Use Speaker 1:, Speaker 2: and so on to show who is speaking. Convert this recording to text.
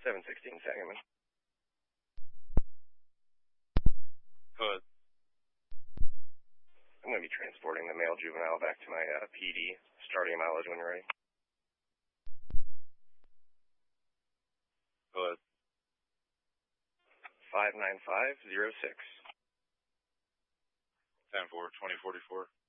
Speaker 1: 716 Sangamon.
Speaker 2: Go ahead.
Speaker 1: I'm going to be transporting the male juvenile back to my PD. Starting mileage when you're ready.
Speaker 2: Go ahead.
Speaker 1: 59506.
Speaker 2: 10-4, 2044.